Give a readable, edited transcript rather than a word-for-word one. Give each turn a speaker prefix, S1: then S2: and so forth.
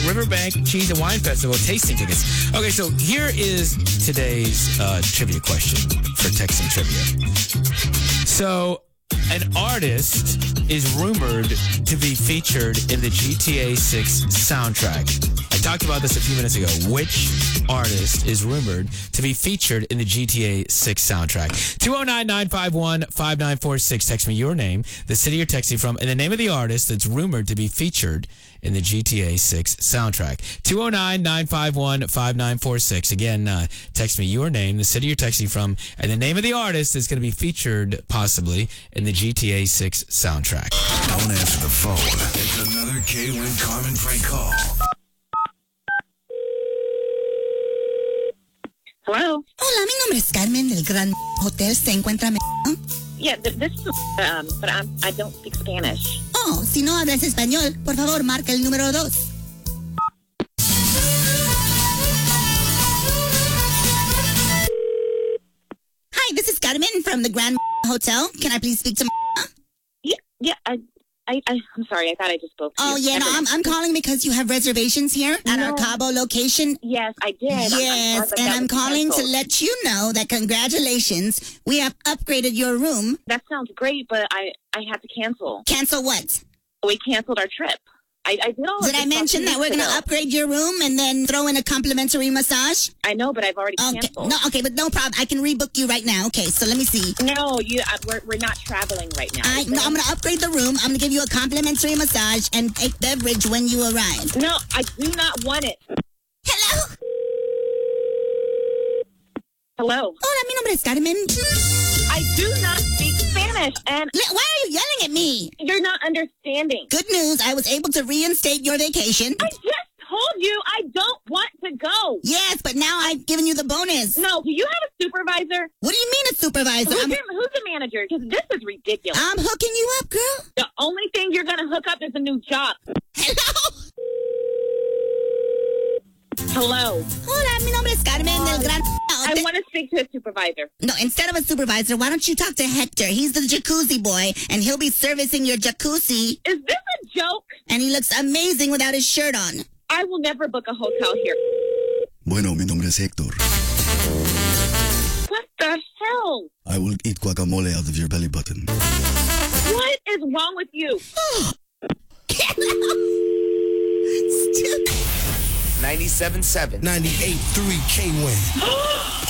S1: Riverbank Cheese and Wine Festival tasting tickets. Okay, so here is today's trivia question for Texan Trivia. So, an artist is rumored to be featured in the GTA 6 soundtrack. I talked about this a few minutes ago. Which artist is rumored to be featured in the GTA 6 soundtrack? 209-951-5946. Text me your name, the city you're texting from, and the name of the artist that's rumored to be featured in the GTA 6 soundtrack. 209-951-5946. Again, text me your name, the city you're texting from, and the name of the artist that's going to be featured, possibly, in the GTA 6 soundtrack.
S2: Don't answer the phone. It's another K-Win Carmen prank call.
S3: Hello.
S4: Hola, mi nombre es Carmen del Gran Hotel. ¿Se encuentra?
S3: Yeah, this is, but I don't speak Spanish.
S4: Oh, si no hablas español, por favor, marca el número 2. Hi, this is Carmen from the Grand Hotel. Can I please speak to?
S3: Yeah. I'm sorry. I thought I just spoke to you.
S4: Oh, yeah, no, I'm calling because you have reservations here at our Cabo location.
S3: Yes, I did.
S4: Yes, I'm calling to let you know that congratulations, we have upgraded your room.
S3: That sounds great, but I had to cancel.
S4: Cancel what?
S3: We canceled our trip. I did all of
S4: Did I mention that we're going to upgrade your room and then throw in a complimentary massage?
S3: I know, but I've already canceled.
S4: No, okay, but no problem. I can rebook you right now. Okay, so let me see.
S3: No, we're not traveling right now.
S4: I'm going to upgrade the room. I'm going to give you a complimentary massage and a beverage when you arrive.
S3: No, I do not want it.
S4: Hello?
S3: Hello?
S4: Hola, mi nombre es Carmen.
S3: I do not speak Spanish, and...
S4: Why are you yelling at me?
S3: You're not understanding.
S4: Good news. I was able to reinstate your vacation.
S3: I just told you I don't want to go.
S4: Yes, but now I've given you the bonus.
S3: No, do you have a supervisor?
S4: What do you mean a supervisor?
S3: Who's the manager? Because this is ridiculous.
S4: I'm hooking you up, girl.
S3: The only thing you're going to hook up is a new job.
S4: Hello?
S3: Hello.
S4: Hola, mi nombre es Carmen del Gran...
S3: I want to speak to a supervisor.
S4: No, instead of a supervisor, why don't you talk to Hector? He's the jacuzzi boy, and he'll be servicing your jacuzzi.
S3: Is this a joke?
S4: And he looks amazing without his shirt on.
S3: I will never book a hotel here.
S2: Bueno, mi nombre es Hector.
S3: What the hell?
S2: I will eat guacamole out of your belly button.
S3: What is wrong with you?
S1: 97.7.
S2: 98.3 K-Win.